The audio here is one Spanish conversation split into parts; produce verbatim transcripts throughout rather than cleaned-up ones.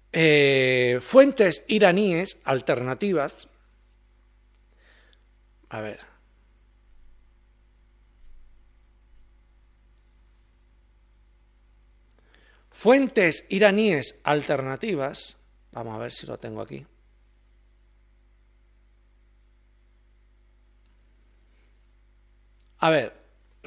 Eh, fuentes iraníes alternativas. A ver. Fuentes iraníes alternativas. Vamos a ver si lo tengo aquí. A ver.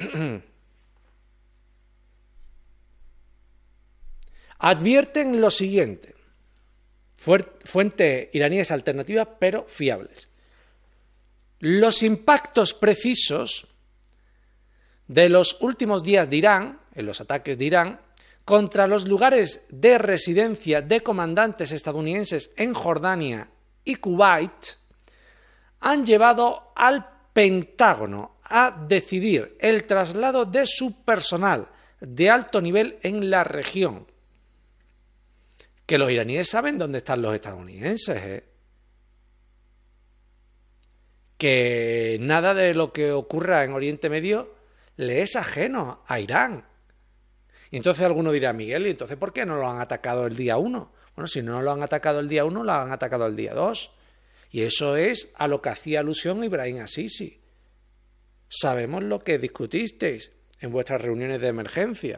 Advierten lo siguiente. Fuente iraníes alternativas, pero fiables. Los impactos precisos de los últimos días de Irán, en los ataques de Irán, contra los lugares de residencia de comandantes estadounidenses en Jordania y Kuwait, han llevado al Pentágono a decidir el traslado de su personal de alto nivel en la región. Que los iraníes saben dónde están los estadounidenses, ¿eh? Que nada de lo que ocurra en Oriente Medio le es ajeno a Irán. Y entonces alguno dirá, Miguel, ¿y entonces por qué no lo han atacado el día uno? Bueno, si no lo han atacado el día uno, lo han atacado el día dos. Y eso es a lo que hacía alusión Ibrahim Asisi. Sabemos lo que discutisteis en vuestras reuniones de emergencia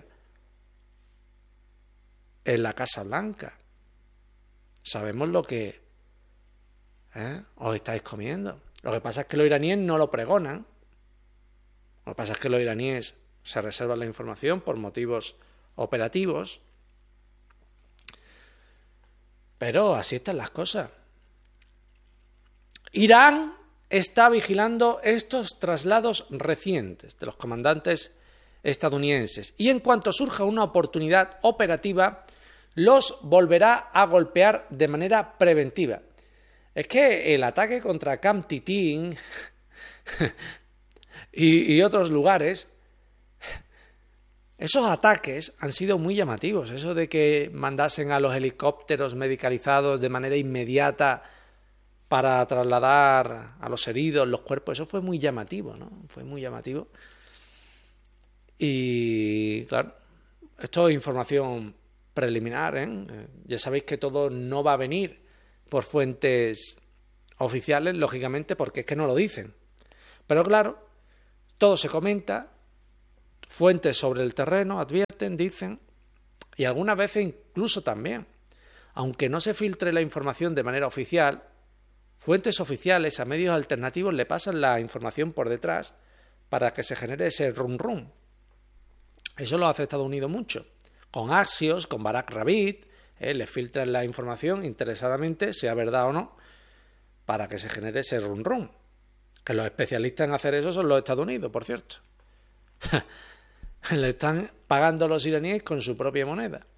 en la Casa Blanca. Sabemos lo que ¿eh? os estáis comiendo. Lo que pasa es que los iraníes no lo pregonan. Lo que pasa es que los iraníes se reservan la información por motivos operativos. Pero así están las cosas. Irán está vigilando estos traslados recientes de los comandantes estadounidenses y en cuanto surja una oportunidad operativa los volverá a golpear de manera preventiva. Es que el ataque contra Camp Titín y, y otros lugares, esos ataques han sido muy llamativos. Eso de que mandasen a los helicópteros medicalizados de manera inmediata para trasladar a los heridos, los cuerpos, eso fue muy llamativo, ¿no? Fue muy llamativo. Y claro, esto es información preliminar, ¿eh? Ya sabéis que todo no va a venir por fuentes oficiales, lógicamente, porque es que no lo dicen. Pero claro, todo se comenta, fuentes sobre el terreno advierten, dicen, y algunas veces incluso también, aunque no se filtre la información de manera oficial, fuentes oficiales a medios alternativos le pasan la información por detrás para que se genere ese rum rum. Eso lo hace Estados Unidos mucho. Con Axios, con Barack Ravid, eh, le filtran la información interesadamente, sea verdad o no, para que se genere ese rum rum. Que los especialistas en hacer eso son los Estados Unidos, por cierto. Le están pagando los iraníes con su propia moneda.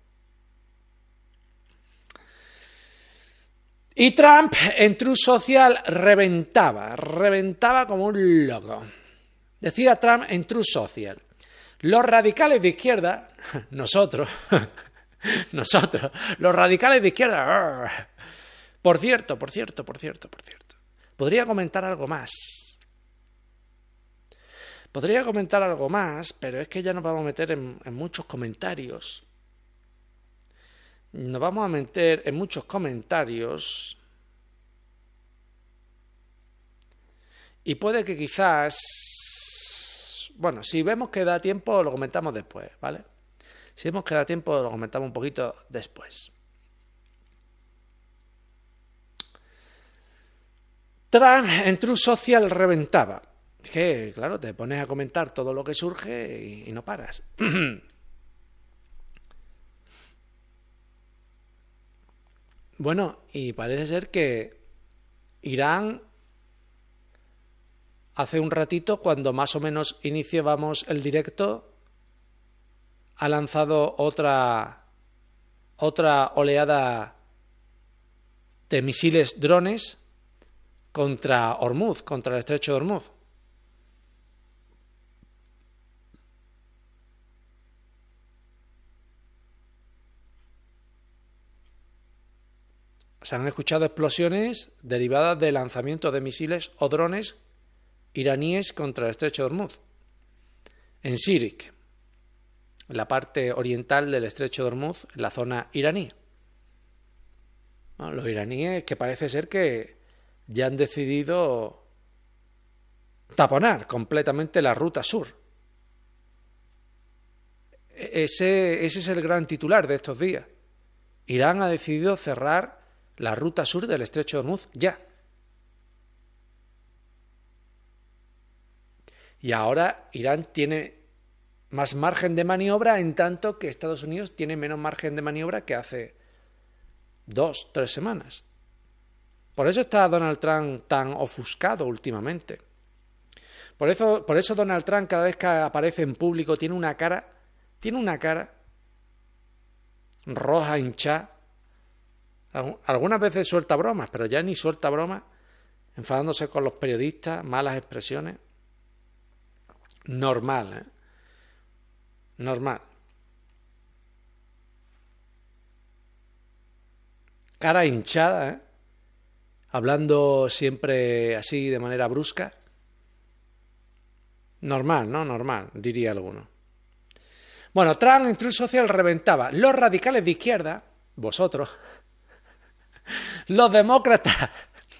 Y Trump en Truth Social reventaba, reventaba como un loco. Decía Trump en Truth Social, los radicales de izquierda, nosotros, nosotros, los radicales de izquierda, por cierto, por cierto, por cierto, por cierto, podría comentar algo más. Podría comentar algo más, pero es que ya nos vamos a meter en, en muchos comentarios. Nos vamos a meter en muchos comentarios y puede que quizás, bueno, si vemos que da tiempo lo comentamos después, ¿vale? Si vemos que da tiempo lo comentamos un poquito después. Trump en Truth Social reventaba. Que, claro, te pones a comentar todo lo que surge y, y no paras. Bueno, y parece ser que Irán hace un ratito, cuando más o menos iniciábamos el directo, ha lanzado otra, otra oleada de misiles drones contra Hormuz, contra el estrecho de Hormuz. Se han escuchado explosiones derivadas del lanzamiento de misiles o drones iraníes contra el estrecho de Hormuz, en Sirik, en la parte oriental del estrecho de Hormuz, en la zona iraní. ¿no? Los iraníes que parece ser que ya han decidido taponar completamente la ruta sur. Ese, ese es el gran titular de estos días. Irán ha decidido cerrar la ruta sur del estrecho de Hormuz ya. Y ahora Irán tiene más margen de maniobra, en tanto que Estados Unidos tiene menos margen de maniobra que hace dos, tres semanas. Por eso está Donald Trump tan ofuscado últimamente. Por eso, por eso Donald Trump, cada vez que aparece en público, tiene una cara, tiene una cara roja, hinchada. Algunas veces suelta bromas, pero ya ni suelta bromas, enfadándose con los periodistas, malas expresiones. Normal, ¿eh? Normal. Cara hinchada, ¿eh? Hablando siempre así de manera brusca. Normal, ¿no? Normal, diría alguno. Bueno, Trump en Truth Social reventaba. Los radicales de izquierda, vosotros, los demócratas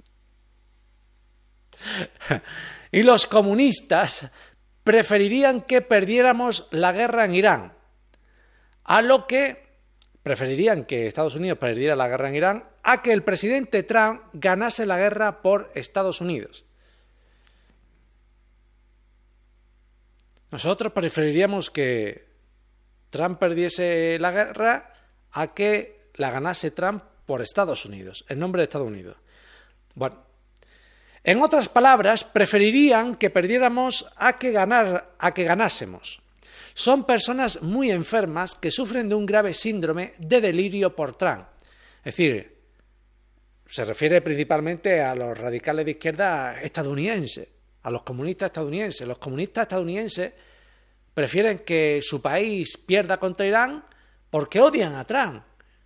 y los comunistas preferirían que perdiéramos la guerra en Irán, a lo que preferirían que Estados Unidos perdiera la guerra en Irán, a que el presidente Trump ganase la guerra por Estados Unidos. Nosotros preferiríamos que Trump perdiese la guerra a que la ganase Trump por Estados Unidos, en nombre de Estados Unidos. Bueno, en otras palabras, preferirían que perdiéramos a que, ganar, a que ganásemos. Son personas muy enfermas que sufren de un grave síndrome de delirio por Trump. Es decir, se refiere principalmente a los radicales de izquierda estadounidenses, a los comunistas estadounidenses. Los comunistas estadounidenses prefieren que su país pierda contra Irán porque odian a Trump.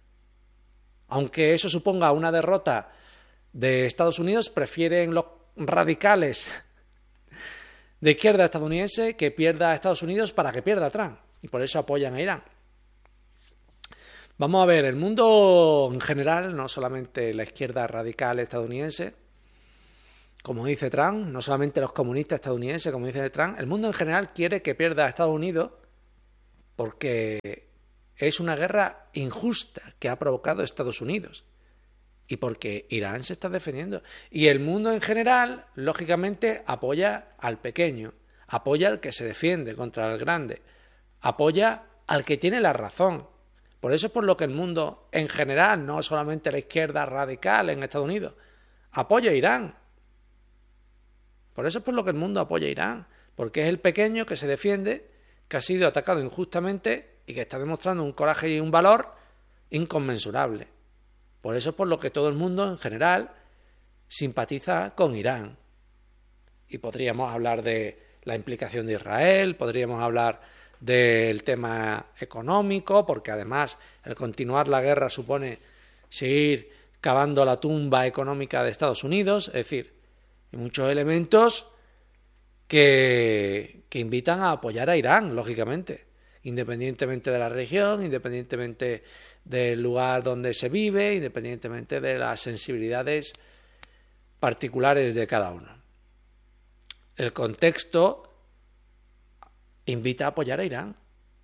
Aunque eso suponga una derrota de Estados Unidos, prefieren los radicales de izquierda estadounidense que pierda a Estados Unidos para que pierda a Trump. Y por eso apoyan a Irán. Vamos a ver, el mundo en general, no solamente la izquierda radical estadounidense, como dice Trump, no solamente los comunistas estadounidenses, como dice Trump, el mundo en general quiere que pierda a Estados Unidos porque es una guerra injusta que ha provocado Estados Unidos y porque Irán se está defendiendo. Y el mundo en general, lógicamente, apoya al pequeño, apoya al que se defiende contra el grande, apoya al que tiene la razón. Por eso es por lo que el mundo en general, no solamente la izquierda radical en Estados Unidos, apoya a Irán. Por eso es por lo que el mundo apoya a Irán, porque es el pequeño que se defiende, que ha sido atacado injustamente y que está demostrando un coraje y un valor inconmensurable. Por eso es por lo que todo el mundo en general simpatiza con Irán. Y podríamos hablar de la implicación de Israel, podríamos hablar del tema económico, porque además el continuar la guerra supone seguir cavando la tumba económica de Estados Unidos, es decir, hay muchos elementos que, que invitan a apoyar a Irán, lógicamente, independientemente de la región, independientemente del lugar donde se vive, independientemente de las sensibilidades particulares de cada uno. El contexto invita a apoyar a Irán,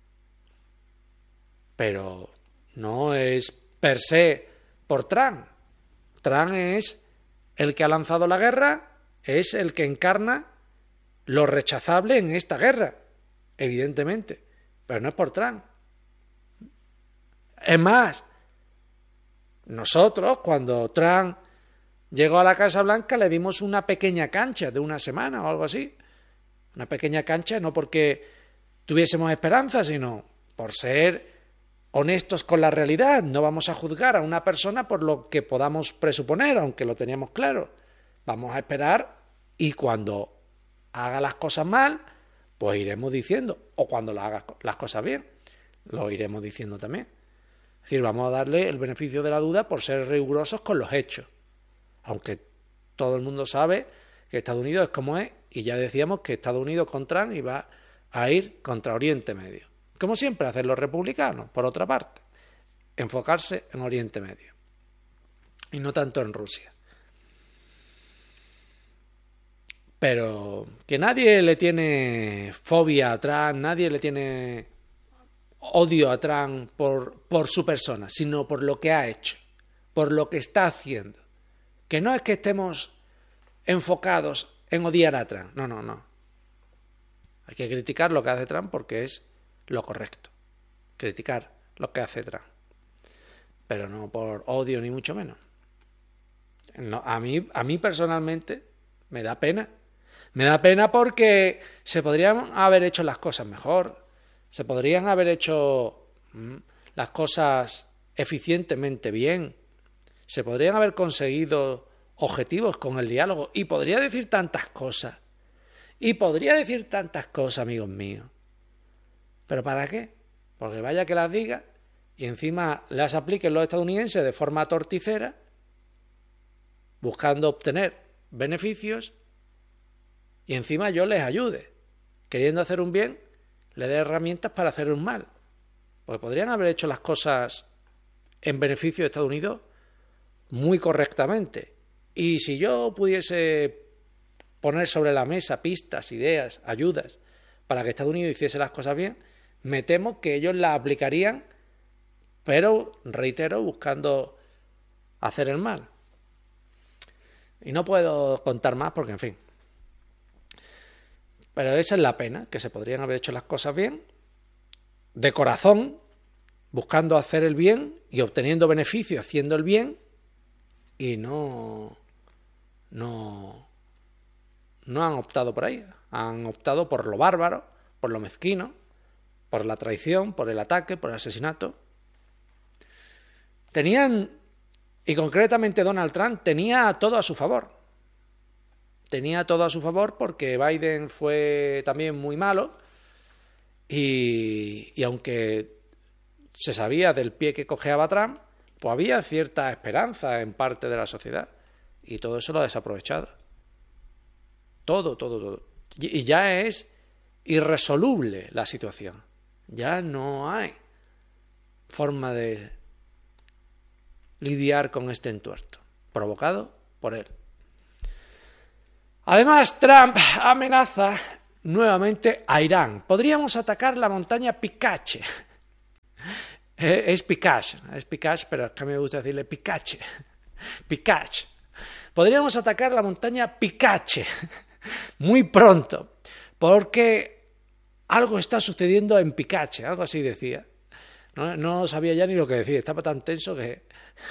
pero no es per se por Trump. Trump es el que ha lanzado la guerra, es el que encarna lo rechazable en esta guerra, evidentemente, pero no es por Trump. Es más, nosotros cuando Trump llegó a la Casa Blanca le dimos una pequeña cancha de una semana o algo así. Una pequeña cancha no porque tuviésemos esperanza, sino por ser honestos con la realidad. No vamos a juzgar a una persona por lo que podamos presuponer, aunque lo teníamos claro. Vamos a esperar y cuando haga las cosas mal, pues iremos diciendo. O cuando haga las cosas bien, lo iremos diciendo también. Es decir, vamos a darle el beneficio de la duda por ser rigurosos con los hechos. Aunque todo el mundo sabe que Estados Unidos es como es, y ya decíamos que Estados Unidos con Trump iba a ir contra Oriente Medio. Como siempre hacen los republicanos, por otra parte, enfocarse en Oriente Medio. y no tanto en Rusia. Pero que nadie le tiene fobia a Trump, nadie le tiene odio a Trump por, por su persona, sino por lo que ha hecho, por lo que está haciendo. Que no es que estemos enfocados en odiar a Trump, no, no, no. Hay que criticar lo que hace Trump porque es lo correcto. Criticar lo que hace Trump. Pero no por odio ni mucho menos. No, a mí, a mí personalmente me da pena. Me da pena porque se podrían haber hecho las cosas mejor. Se podrían haber hecho mmm, las cosas eficientemente bien. Se podrían haber conseguido objetivos con el diálogo. Y podría decir tantas cosas. Y podría decir tantas cosas, amigos míos. ¿Pero para qué? Porque vaya que las diga y encima las apliquen los estadounidenses de forma torticera, buscando obtener beneficios, y encima yo les ayude, queriendo hacer un bien, le dé herramientas para hacer un mal. Porque podrían haber hecho las cosas en beneficio de Estados Unidos muy correctamente. Y si yo pudiese poner sobre la mesa pistas, ideas, ayudas, para que Estados Unidos hiciese las cosas bien, me temo que ellos las aplicarían, pero, reitero, buscando hacer el mal. Y no puedo contar más porque, en fin. Pero esa es la pena, que se podrían haber hecho las cosas bien, de corazón, buscando hacer el bien y obteniendo beneficio haciendo el bien, y no, no, no han optado por ahí. Han optado por lo bárbaro, por lo mezquino, por la traición, por el ataque, por el asesinato. Tenían, y concretamente Donald Trump, tenía todo a su favor. Tenía todo a su favor porque Biden fue también muy malo y, y aunque se sabía del pie que cojeaba Trump, pues había cierta esperanza en parte de la sociedad y todo eso lo ha desaprovechado. Todo, todo, todo. Y, y ya es irresoluble la situación. Ya no hay forma de lidiar con este entuerto, provocado por él. Además, Trump amenaza nuevamente a Irán. Podríamos atacar la montaña Picache. Es Picache, es Picache, pero es que a mí me gusta decirle Picache. Picache. Podríamos atacar la montaña Picache muy pronto, porque algo está sucediendo en Picache, algo así decía. No, no sabía ya ni lo que decía, estaba tan tenso que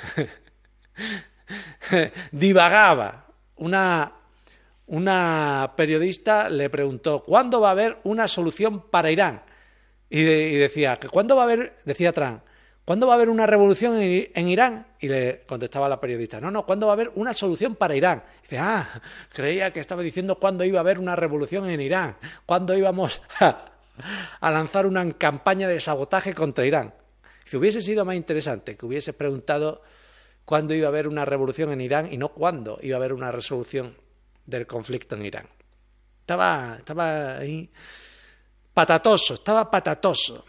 divagaba. Una, una periodista le preguntó ¿cuándo va a haber una solución para Irán? Y, de, y decía, que ¿cuándo va a haber, decía Trump, ¿cuándo va a haber una revolución en, en Irán? Y le contestaba la periodista, no, no, ¿cuándo va a haber una solución para Irán? Y dice, ah, creía que estaba diciendo cuándo iba a haber una revolución en Irán, cuándo íbamos a, a lanzar una campaña de sabotaje contra Irán. Si hubiese sido más interesante que hubiese preguntado cuándo iba a haber una revolución en Irán y no cuándo iba a haber una resolución del conflicto en Irán. Estaba, estaba ahí patatoso, estaba patatoso.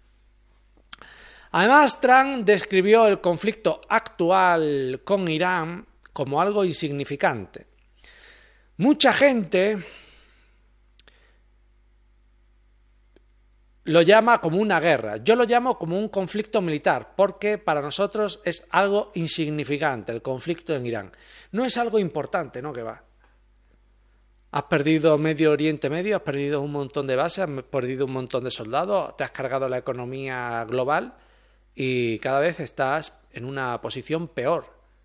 Además, Trump describió el conflicto actual con Irán como algo insignificante. Mucha gente lo llama como una guerra. Yo lo llamo como un conflicto militar, porque para nosotros es algo insignificante el conflicto en Irán. No es algo importante, ¿no? Que va. Has perdido Medio Oriente Medio, has perdido un montón de bases, has perdido un montón de soldados, te has cargado la economía global y cada vez estás en una posición peor.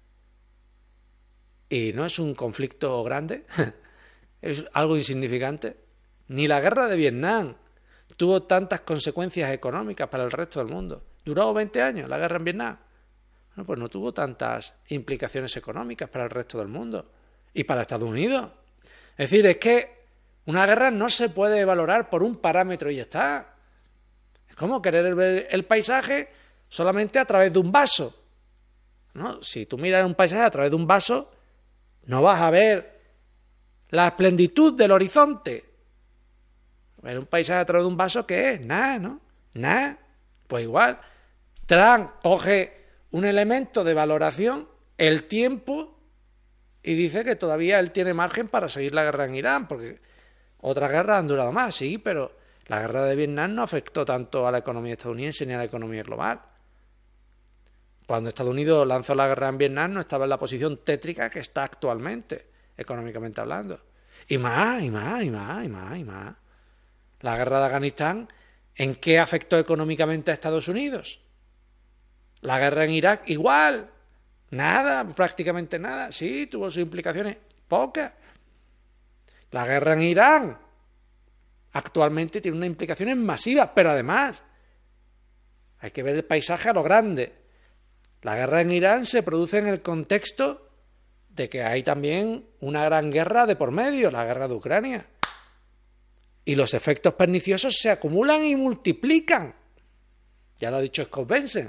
Y no es un conflicto grande, es algo insignificante. Ni la guerra de Vietnam tuvo tantas consecuencias económicas para el resto del mundo. Duró veinte años la guerra en Vietnam. Bueno, pues no tuvo tantas implicaciones económicas para el resto del mundo. Y para Estados Unidos. Es decir, es que una guerra no se puede valorar por un parámetro y ya está. Es como querer ver el paisaje solamente a través de un vaso, ¿no? Si tú miras un paisaje a través de un vaso, no vas a ver la esplendidez del horizonte. Ver un paisaje a través de un vaso, ¿qué es? Nada, ¿no? Nada. Pues igual, Trump coge un elemento de valoración el tiempo y dice que todavía él tiene margen para seguir la guerra en Irán, porque otras guerras han durado más, sí, pero la guerra de Vietnam no afectó tanto a la economía estadounidense ni a la economía global. Cuando Estados Unidos lanzó la guerra en Vietnam no estaba en la posición tétrica que está actualmente, económicamente hablando. Y más, y más, y más, y más, y más. La guerra de Afganistán, ¿en qué afectó económicamente a Estados Unidos? La guerra en Irak, igual. Nada, prácticamente nada. Sí, tuvo sus implicaciones, pocas. La guerra en Irán actualmente tiene unas implicaciones masivas, pero además hay que ver el paisaje a lo grande. La guerra en Irán se produce en el contexto de que hay también una gran guerra de por medio, la guerra de Ucrania. Y los efectos perniciosos se acumulan y multiplican. Ya lo ha dicho Scott Bessent.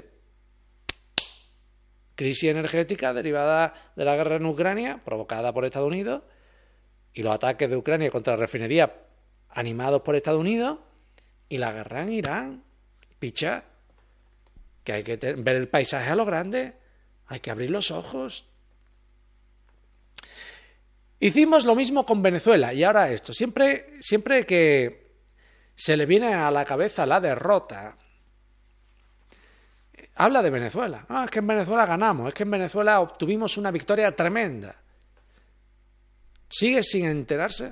Crisis energética derivada de la guerra en Ucrania, provocada por Estados Unidos, y los ataques de Ucrania contra la refinería animados por Estados Unidos, y la guerra en Irán. Picha, que hay que ver el paisaje a lo grande, hay que abrir los ojos. Hicimos lo mismo con Venezuela, y ahora esto. Siempre, siempre que se le viene a la cabeza la derrota, habla de Venezuela. No, es que en Venezuela ganamos, es que en Venezuela obtuvimos una victoria tremenda. ¿Sigue sin enterarse?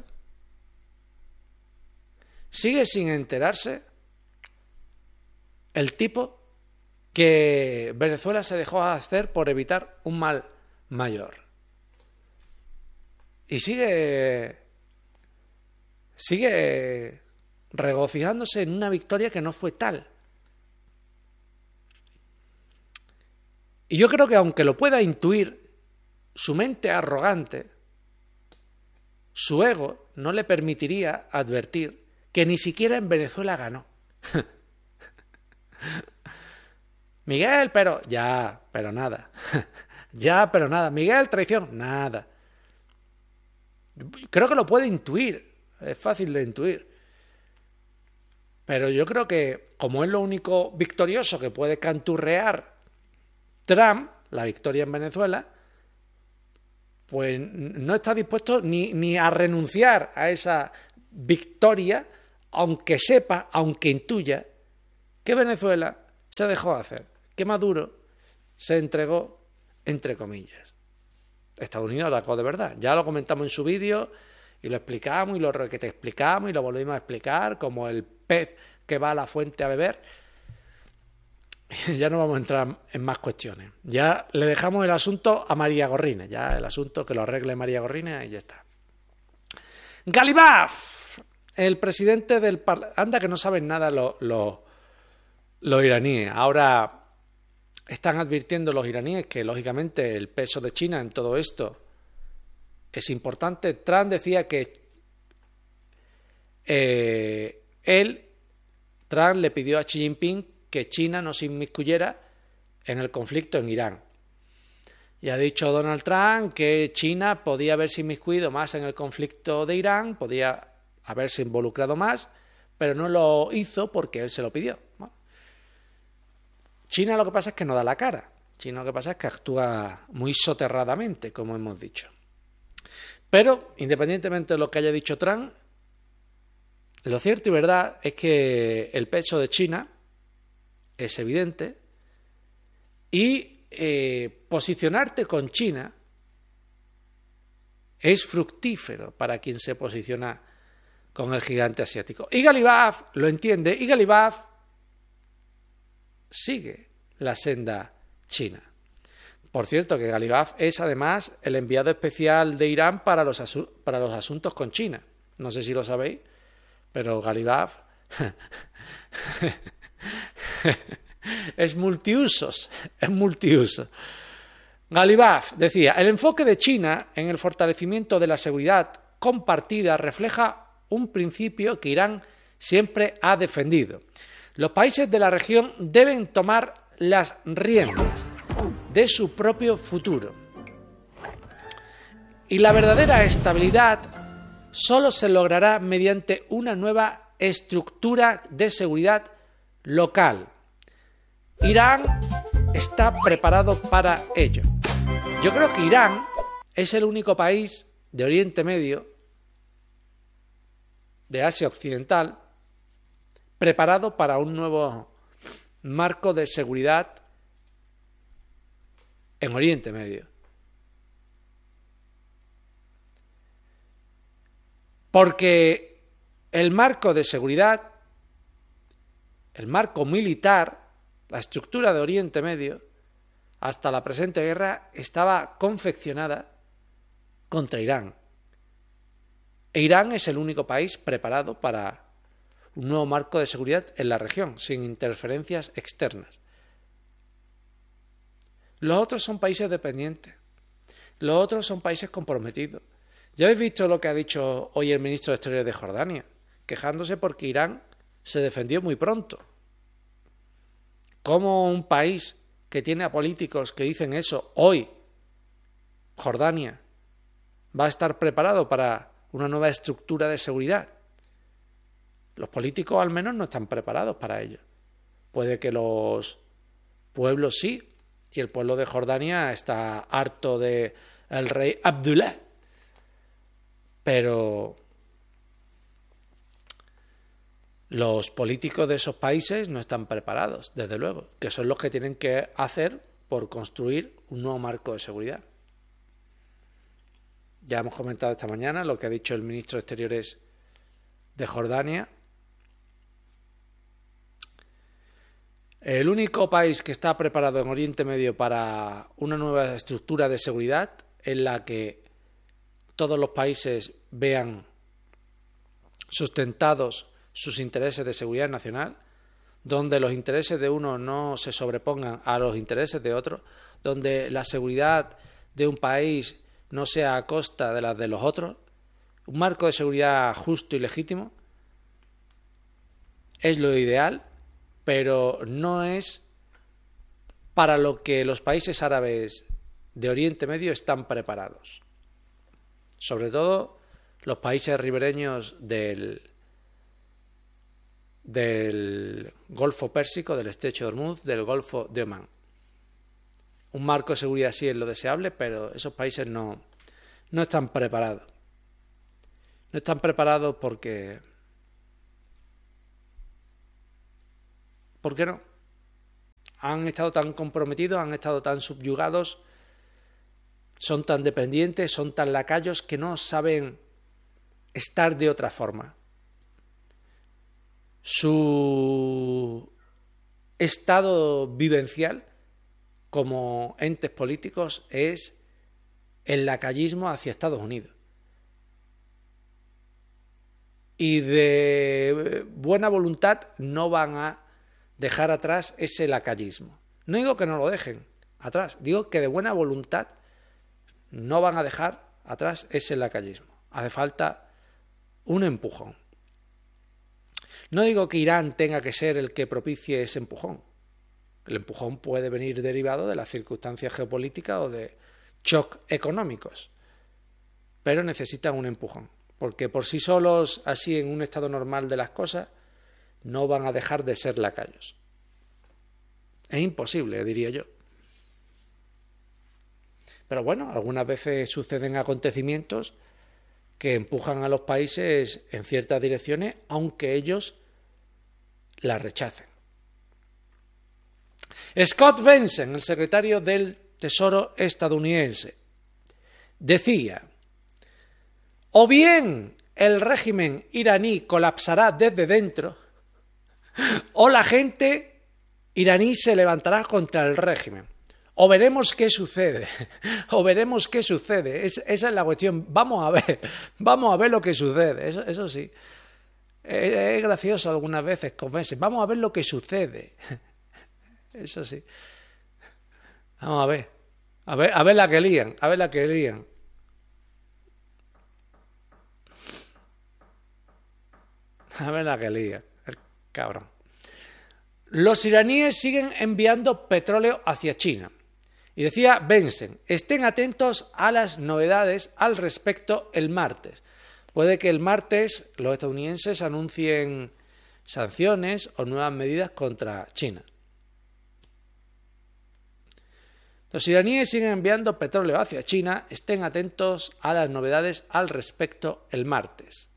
¿Sigue sin enterarse el tipo que Venezuela se dejó hacer por evitar un mal mayor? Y sigue, sigue regocijándose en una victoria que no fue tal. Y yo creo que aunque lo pueda intuir, su mente arrogante, su ego no le permitiría advertir que ni siquiera en Venezuela ganó. Miguel, pero... Ya, pero nada. Ya, pero nada. Miguel, traición. Nada. Creo que lo puede intuir. Es fácil de intuir. Pero yo creo que, como es lo único victorioso que puede canturrear Trump, la victoria en Venezuela, pues no está dispuesto ni, ni a renunciar a esa victoria, aunque sepa, aunque intuya, que Venezuela se dejó hacer, que Maduro se entregó, entre comillas. Estados Unidos atacó de verdad. Ya lo comentamos en su vídeo y lo explicamos y lo que te explicamos y lo volvimos a explicar, como el pez que va a la fuente a beber. Ya no vamos a entrar en más cuestiones. Ya le dejamos el asunto a María Gorrines. Ya el asunto que lo arregle María Gorrines y ya está. Galibaf, el presidente del Parlamento. Anda que no saben nada los lo, lo iraníes. Ahora están advirtiendo los iraníes que, lógicamente, el peso de China en todo esto es importante. Trump decía que eh, él, Trump le pidió a Xi Jinping que China no se inmiscuyera en el conflicto en Irán. Y ha dicho Donald Trump que China podía haberse inmiscuido más en el conflicto de Irán, podía haberse involucrado más, pero no lo hizo porque él se lo pidió. Bueno, China lo que pasa es que no da la cara. China lo que pasa es que actúa muy soterradamente, como hemos dicho. Pero, independientemente de lo que haya dicho Trump, lo cierto y verdad es que el peso de China es evidente y eh, posicionarte con China es fructífero para quien se posiciona con el gigante asiático. Y Galibaf lo entiende y Galibaf sigue la senda china. Por cierto, que Galibaf es además el enviado especial de Irán para los, asu- para los asuntos con China. No sé si lo sabéis, pero Galibaf es multiusos, es multiuso. Galibaf decía, el enfoque de China en el fortalecimiento de la seguridad compartida refleja un principio que Irán siempre ha defendido. Los países de la región deben tomar las riendas de su propio futuro. Y la verdadera estabilidad solo se logrará mediante una nueva estructura de seguridad local. Irán está preparado para ello. Yo creo que Irán es el único país de Oriente Medio, de Asia Occidental, preparado para un nuevo marco de seguridad en Oriente Medio. Porque el marco de seguridad, el marco militar, la estructura de Oriente Medio, hasta la presente guerra, estaba confeccionada contra Irán. E Irán es el único país preparado para un nuevo marco de seguridad en la región, sin interferencias externas. Los otros son países dependientes. Los otros son países comprometidos. Ya habéis visto lo que ha dicho hoy el ministro de Exteriores de Jordania, quejándose porque Irán se defendió muy pronto. ¿Cómo un país que tiene a políticos que dicen eso hoy, Jordania, va a estar preparado para una nueva estructura de seguridad? Los políticos al menos no están preparados para ello. Puede que los pueblos sí, y el pueblo de Jordania está harto de el rey Abdullah. Pero los políticos de esos países no están preparados, desde luego, que son los que tienen que hacer por construir un nuevo marco de seguridad. Ya hemos comentado esta mañana lo que ha dicho el ministro de Exteriores de Jordania. El único país que está preparado en Oriente Medio para una nueva estructura de seguridad en la que todos los países vean sustentados sus intereses de seguridad nacional, donde los intereses de uno no se sobrepongan a los intereses de otro, donde la seguridad de un país no sea a costa de las de los otros, un marco de seguridad justo y legítimo, es lo ideal, pero no es para lo que los países árabes de Oriente Medio están preparados. Sobre todo los países ribereños del, del Golfo Pérsico, del Estrecho de Hormuz, del Golfo de Omán. Un marco de seguridad sí es lo deseable, pero esos países no, no están preparados. No están preparados porque... ¿Por qué no? Han estado tan comprometidos, han estado tan subyugados, son tan dependientes, son tan lacayos que no saben estar de otra forma. Su estado vivencial como entes políticos es el lacayismo hacia Estados Unidos. Y de buena voluntad no van a dejar atrás ese lacayismo. No digo que no lo dejen atrás, digo que de buena voluntad no van a dejar atrás ese lacayismo. Hace falta un empujón. No digo que Irán tenga que ser el que propicie ese empujón. El empujón puede venir derivado de las circunstancias geopolíticas o de shock económicos, pero necesitan un empujón, porque por sí solos, así en un estado normal de las cosas, no van a dejar de ser lacayos. Es imposible, diría yo. Pero bueno, algunas veces suceden acontecimientos que empujan a los países en ciertas direcciones, aunque ellos las rechacen. Scott Bessent, el secretario del Tesoro estadounidense, decía: o bien el régimen iraní colapsará desde dentro, o la gente iraní se levantará contra el régimen. O veremos qué sucede, o veremos qué sucede. Es, esa es la cuestión. Vamos a ver, vamos a ver lo que sucede. Eso, eso sí. Es, es gracioso algunas veces, convence. Vamos a ver lo que sucede. Eso sí. Vamos a ver. A ver, a ver la que lían, a ver la que lían. A ver la que lían. El cabrón. Los iraníes siguen enviando petróleo hacia China. Y decía Bessent, estén atentos a las novedades al respecto el martes. Puede que el martes los estadounidenses anuncien sanciones o nuevas medidas contra China. Los iraníes siguen enviando petróleo hacia China. Estén atentos a las novedades al respecto el martes.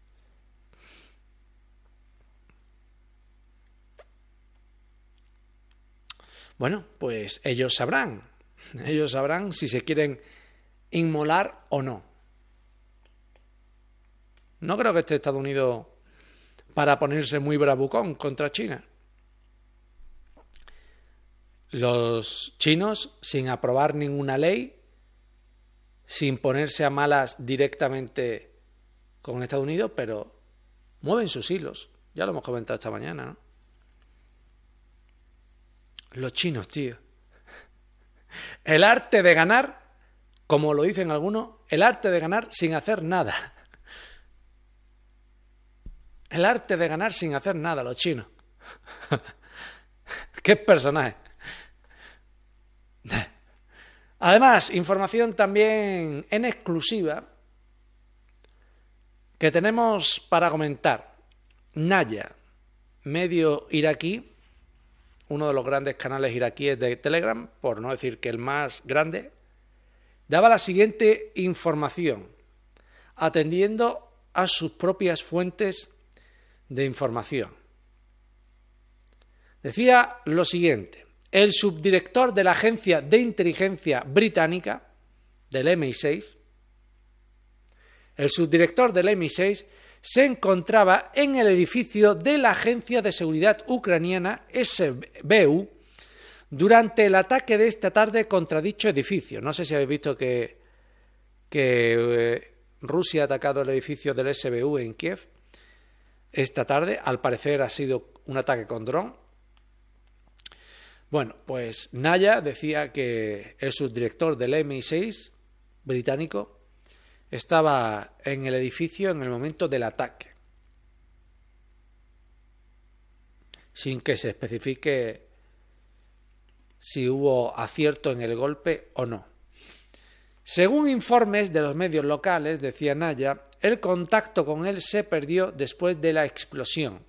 Bueno, pues ellos sabrán. Ellos sabrán si se quieren inmolar o no. No creo que esté Estados Unidos para ponerse muy bravucón contra China. Los chinos, sin aprobar ninguna ley, sin ponerse a malas directamente con Estados Unidos, pero mueven sus hilos. Ya lo hemos comentado esta mañana, ¿no? Los chinos, tío. El arte de ganar, como lo dicen algunos, el arte de ganar sin hacer nada. El arte de ganar sin hacer nada, los chinos. ¡Qué personaje! Además, información también en exclusiva que tenemos para comentar. Naya, medio iraquí, uno de los grandes canales iraquíes de Telegram, por no decir que el más grande, daba la siguiente información, atendiendo a sus propias fuentes de información. Decía lo siguiente: el subdirector de la agencia de inteligencia británica, del M I seis, el subdirector del M I seis se encontraba en el edificio de la agencia de seguridad ucraniana S B U durante el ataque de esta tarde contra dicho edificio. No sé si habéis visto que, que eh, Rusia ha atacado el edificio del S B U en Kiev esta tarde. Al parecer ha sido un ataque con dron. Bueno, pues Naya decía que el subdirector del M I seis británico estaba en el edificio en el momento del ataque, sin que se especifique si hubo acierto en el golpe o no. Según informes de los medios locales, decía Naya, el contacto con él se perdió después de la explosión.